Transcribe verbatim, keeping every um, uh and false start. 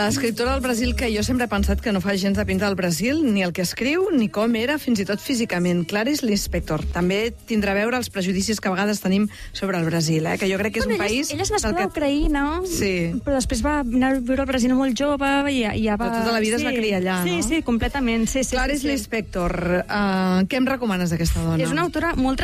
l'escriptora del Brasil que jo sempre he pensat que no fa gens de pinta del Brasil, ni el que escriu, ni com era, fins i tot físicament. Clarice Lispector. També tindrà a veure els prejudicis que a vegades tenim sobre el Brasil, eh? Que jo crec que és bueno, un ella, país... Ella és nascuda que... a Ucraïna, sí. però després va anar a viure al Brasil molt jove i ja, ja va... Però tota la vida sí. es va criar allà, sí, no? Sí, sí, completament. Sí, sí, Clarice sí, sí. Lispector. Uh, què em recomanes d'aquesta dona? És una autora molt